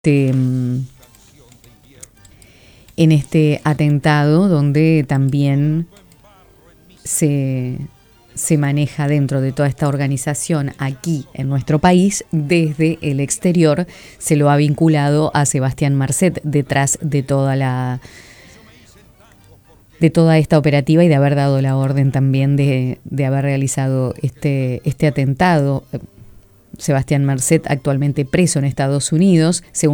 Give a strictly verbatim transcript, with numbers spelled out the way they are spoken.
Este, en este atentado donde también se, se maneja dentro de toda esta organización aquí en nuestro país, desde el exterior se lo ha vinculado a Sebastián Marcet detrás de toda la de toda esta operativa y de haber dado la orden también de, de haber realizado este, este atentado. Sebastián Marcet actualmente preso en Estados Unidos, según